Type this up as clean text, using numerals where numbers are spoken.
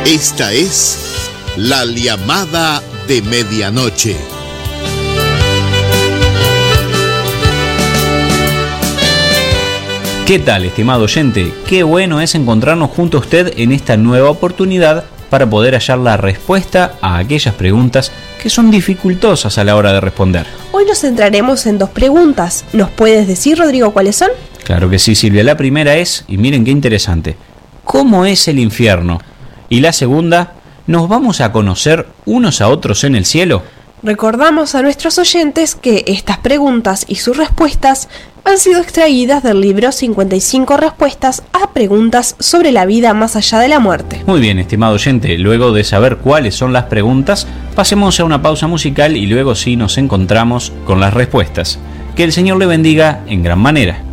Esta es la llamada de medianoche. ¿Qué tal, estimado oyente? Qué bueno es encontrarnos junto a usted en esta nueva oportunidad para poder hallar la respuesta a aquellas preguntas que son dificultosas a la hora de responder. Hoy nos centraremos en 2 preguntas. ¿Nos puedes decir, Rodrigo, cuáles son? Claro que sí, Silvia. La primera es, y miren qué interesante, ¿cómo es el infierno? Y la segunda, ¿nos vamos a conocer unos a otros en el cielo? Recordamos a nuestros oyentes que estas preguntas y sus respuestas han sido extraídas del libro 55 respuestas a preguntas sobre la vida más allá de la muerte. Muy bien, estimado oyente, luego de saber cuáles son las preguntas, pasemos a una pausa musical y luego sí nos encontramos con las respuestas. Que el Señor le bendiga en gran manera.